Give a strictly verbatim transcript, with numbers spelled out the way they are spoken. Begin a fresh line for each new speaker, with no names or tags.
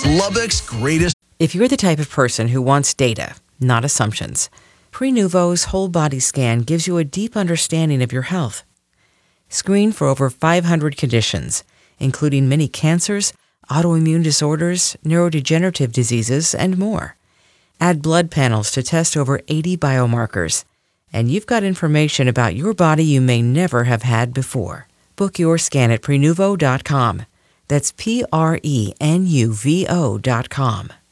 Lubbock's greatest.
If you're the type of person who wants data, not assumptions, Prenuvo's whole body scan gives you a deep understanding of your health. Screen for over five hundred conditions, including many cancers, autoimmune disorders, neurodegenerative diseases, and more. Add blood panels to test over eighty biomarkers, and you've got information about your body you may never have had before. Book your scan at Prenuvo dot com. That's P R E N U V O dot com.